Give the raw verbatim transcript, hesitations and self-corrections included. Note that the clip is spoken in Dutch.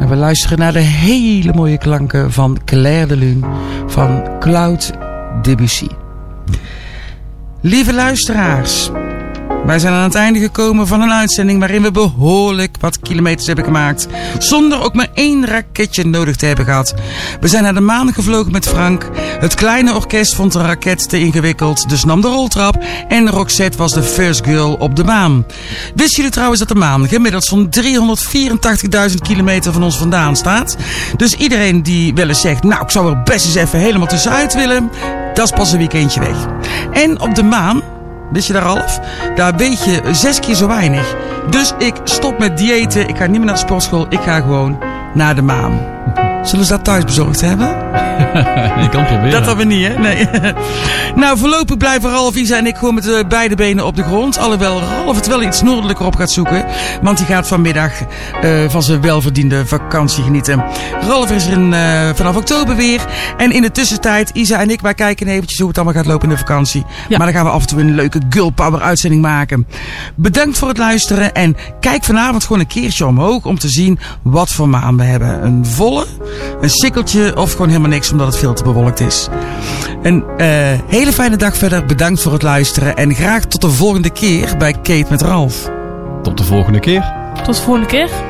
we luisteren naar de hele mooie klanken van Clair de Lune van Claude Debussy. Lieve luisteraars, wij zijn aan het einde gekomen van een uitzending waarin we behoorlijk wat kilometers hebben gemaakt, zonder ook maar één raketje nodig te hebben gehad. We zijn naar de maan gevlogen met Frank. Het kleine orkest vond een raket te ingewikkeld, dus nam de roltrap. En Roxette was de first girl op de maan. Wisten jullie trouwens dat de maan gemiddeld zo'n driehonderdvierentachtigduizend kilometer van ons vandaan staat? Dus iedereen die wel eens zegt, nou ik zou er best eens even helemaal tussenuit willen, dat is pas een weekendje weg. En op de maan, wist je daar, Ralf? Daar weet je zes keer zo weinig. Dus ik stop met diëten. Ik ga niet meer naar de sportschool. Ik ga gewoon naar de maan. Zullen ze dat thuis bezorgd hebben? Je kan proberen. Dat hebben we niet, hè? Nee. Nou, voorlopig blijven Ralf, Isa en ik gewoon met de beide benen op de grond. Alhoewel Ralf het wel iets noordelijker op gaat zoeken. Want die gaat vanmiddag uh, van zijn welverdiende vakantie genieten. Ralf is er in, uh, vanaf oktober weer. En in de tussentijd, Isa en ik, wij kijken eventjes hoe het allemaal gaat lopen in de vakantie. Ja. Maar dan gaan we af en toe een leuke Girl Power uitzending maken. Bedankt voor het luisteren. En kijk vanavond gewoon een keertje omhoog om te zien wat voor maan we hebben. Een volle, een sikkeltje of gewoon helemaal niks omdat het veel te bewolkt is. Een uh, hele fijne dag verder. Bedankt voor het luisteren. En graag tot de volgende keer bij Kate met Ralf. Tot de volgende keer. Tot de volgende keer.